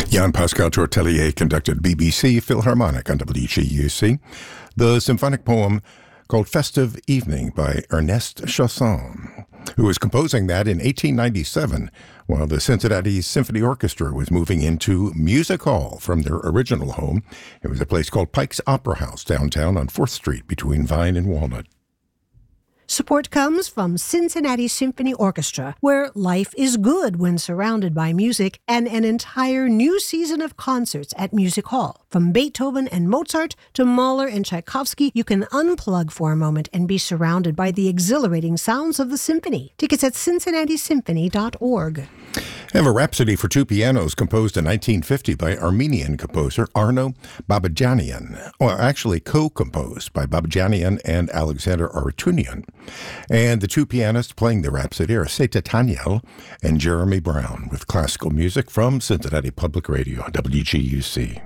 Jan-Pascal Tortelier conducted BBC Philharmonic on WGUC. The symphonic poem called Festive Evening by Ernest Chausson, who was composing that in 1897 while the Cincinnati Symphony Orchestra was moving into Music Hall from their original home. It was a place called Pike's Opera House downtown on 4th Street between Vine and Walnut. Support comes from Cincinnati Symphony Orchestra, where life is good when surrounded by music, and an entire new season of concerts at Music Hall. From Beethoven and Mozart to Mahler and Tchaikovsky, you can unplug for a moment and be surrounded by the exhilarating sounds of the symphony. Tickets at cincinnati-symphony.org. I have a Rhapsody for two pianos composed in 1950 by Armenian composer Arno Babajanian, or actually co-composed by Babajanian and Alexander Aratunian. And the two pianists playing the Rhapsody are Seta Tanyel and Jeremy Brown, with classical music from Cincinnati Public Radio, WGUC.